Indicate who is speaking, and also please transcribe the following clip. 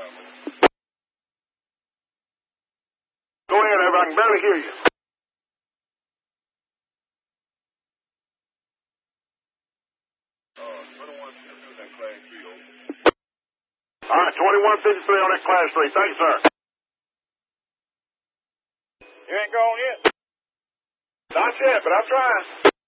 Speaker 1: Go ahead, Ever. I can barely hear you. All right, 2153 on that Class 3. Thanks, sir.
Speaker 2: You ain't gone yet?
Speaker 1: Not yet, but I'm trying.